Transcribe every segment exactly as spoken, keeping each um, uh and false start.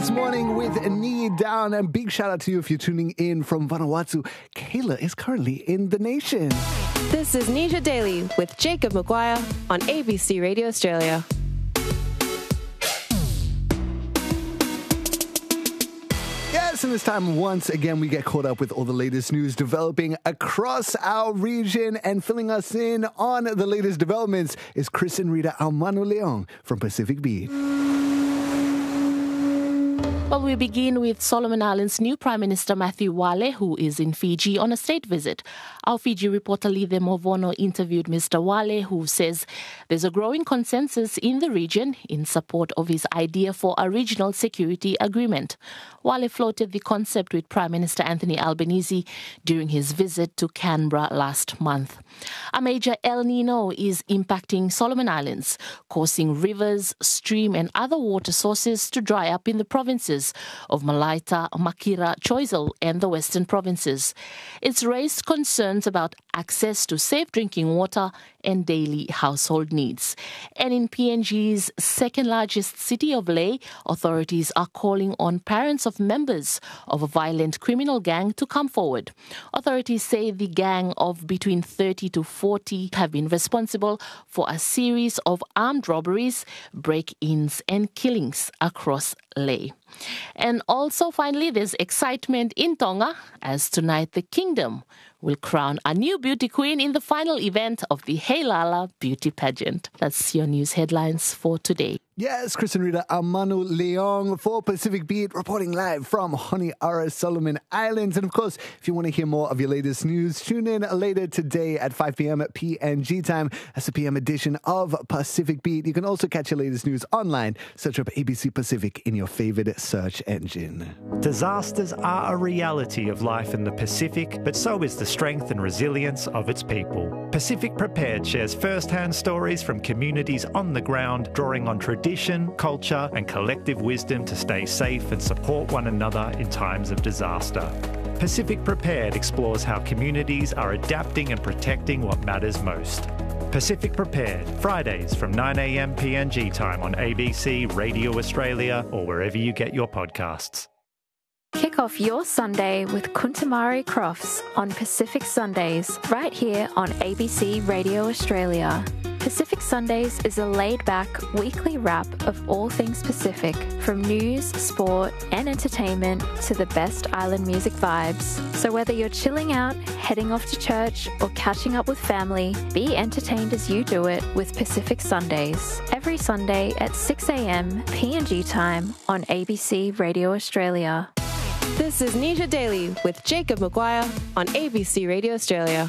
this morning with Knee Down. And big shout out to you if you're tuning in from Vanuatu. Kayla is currently in the nation. This is Nisha Daily with Jacob Maguire on A B C Radio Australia. Yes, and this time, once again, we get caught up with all the latest news developing across our region. And filling us in on the latest developments is Chris and Rita Almano Leon from Pacific Beat. Well, we begin with Solomon Islands' new Prime Minister Matthew Wale, who is in Fiji on a state visit. Our Fiji reporter Lithe Movono interviewed Mister Wale, who says there's a growing consensus in the region in support of his idea for a regional security agreement. Wale floated the concept with Prime Minister Anthony Albanese during his visit to Canberra last month. A major El Nino is impacting Solomon Islands, causing rivers, stream and other water sources to dry up in the provinces of Malaita, Makira, Choiseul and the Western provinces. It's raised concerns about access to safe drinking water and daily household needs. And in P N G's second largest city of Lae, authorities are calling on parents of members of a violent criminal gang to come forward. Authorities say the gang of between thirty to forty have been responsible for a series of armed robberies, break-ins and killings across Lae. And also, finally, there's excitement in Tonga as tonight the kingdom will crown a new beauty queen in the final event of the Heilala Beauty Pageant. That's your news headlines for today. Yes, Chris and Rita Almano Leong for Pacific Beat, reporting live from Honiara, Solomon Islands. And of course, if you want to hear more of your latest news, tune in later today at five p.m. at P N G time. That's the P M edition of Pacific Beat. You can also catch your latest news online. Search up A B C Pacific in your favorite search engine. Disasters are a reality of life in the Pacific, but so is the strength and resilience of its people. Pacific Prepared shares first-hand stories from communities on the ground, drawing on tradition, culture and collective wisdom to stay safe and support one another in times of disaster. Pacific Prepared explores how communities are adapting and protecting what matters most. Pacific Prepared, Fridays from nine a.m. P N G time on A B C Radio Australia or wherever you get your podcasts. Kick off your Sunday with Kuntamari Crofts on Pacific Sundays, right here on A B C Radio Australia. Pacific Sundays is a laid-back weekly wrap of all things Pacific, from news, sport and entertainment to the best island music vibes. So whether you're chilling out, heading off to church or catching up with family, be entertained as you do it with Pacific Sundays. Every Sunday at six a.m. P N G time on A B C Radio Australia. This is Nisha Daily with Jacob Maguire on A B C Radio Australia.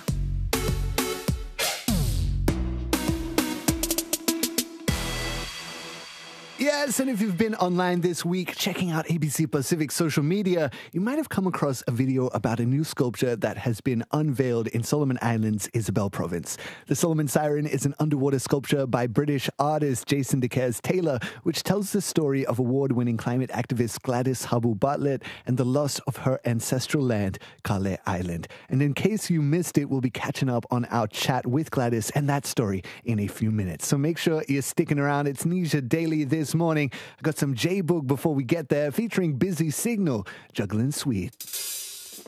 Yes, and if you've been online this week checking out A B C Pacific social media, you might have come across a video about a new sculpture that has been unveiled in Solomon Islands, Isabel Province. The Solomon Siren is an underwater sculpture by British artist Jason DeCaires Taylor, which tells the story of award-winning climate activist Gladys Habu Bartlett and the loss of her ancestral land, Kale Island. And in case you missed it, we'll be catching up on our chat with Gladys and that story in a few minutes. So make sure you're sticking around. It's Nisha Daily this morning. I got some J-Book before we get there, featuring Busy Signal, Juggling Sweet.